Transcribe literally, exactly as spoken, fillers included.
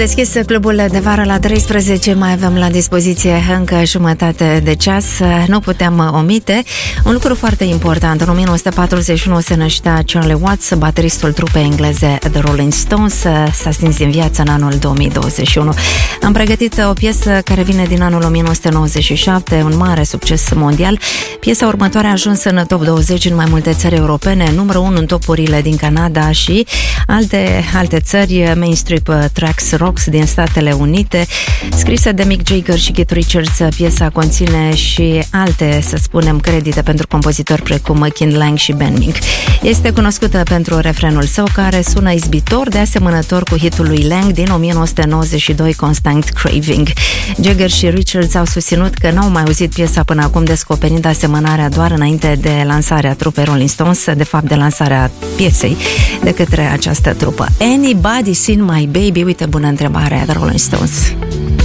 deschis clubul de vară la treisprezece, mai avem la dispoziție încă jumătate de ceas. Nu puteam omite un lucru foarte important. În o mie nouă sute patruzeci și unu se năștea Charlie Watts, bateristul trupei engleze The Rolling Stones. S-a stins din viață în anul două mii douăzeci și unu. Am pregătit o piesă care vine din anul o mie nouă sute nouăzeci și șapte, un mare succes mondial. Piesa următoare a ajuns în top douăzeci în mai multe țări europene, numărul unu în topurile din Canada și alte, alte țări, Mainstream Tracks Rocks din Statele Unite, scrisă de Mick Jagger și Keith Richards. Piesa conține și alte, să spunem, credite pentru compozitori precum Ken Lang și Ben Mink. Este cunoscută pentru refrenul său, care sună izbitor, de asemănător cu hitul lui Lang din o mie nouă sute nouăzeci și doi, Constant Craving. Jagger și Richards au susținut că n-au mai auzit piesa până acum, descoperind asemănarea doar înainte de lansarea trupei Rolling Stones, de fapt de lansarea piesei de către această trupă. Anybody Seen My Baby? Uite, bună întrebare, The Rolling Stones.